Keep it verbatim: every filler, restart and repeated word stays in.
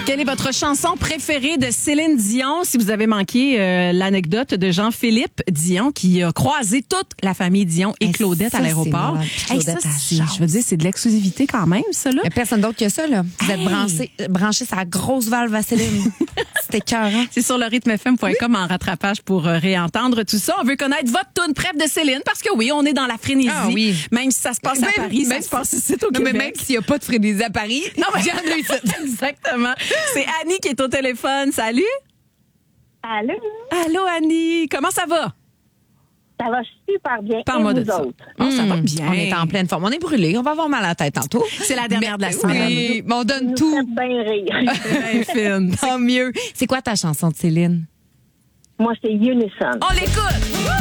Quelle est votre chanson préférée de Céline Dion? Si vous avez manqué euh, l'anecdote de Jean-Philippe Dion qui a croisé toute la famille Dion et Hey, Claudette ça, à l'aéroport. c'est Hey, malade. ça, Claudette, c'est- elle je veux dire, c'est de l'exclusivité quand même, ça, là. Il n'y a personne d'autre que ça, là. Vous êtes Hey! branché, branché sur la grosse valve à Céline. C'était écœurant. C'est sur le rythme f m point com en rattrapage pour euh, réentendre tout ça. On veut connaître votre tune préf de Céline parce que oui, on est dans la frénésie. Ah oui. Même si ça se passe à Même- Paris, même ça se passe ici au Non, Québec. mais même s'il n'y a pas de frénésie à Paris, Non, mais- j'en ai eu ça. Exactement. C'est Annie qui est au téléphone. Salut. Allô? Allô, Annie. Comment ça va? Ça va super bien. Parle-moi Et de vous ça. autres? Oh, ça va Hum, bien. On est en pleine forme. On est brûlé. On va avoir mal à la tête tantôt. C'est la dernière de la Mais- semaine. Oui, mais on donne Nous tout. faites bien rire. Bien fine. Tant mieux. C'est quoi ta chanson de Céline? Moi, c'est Unison. On l'écoute.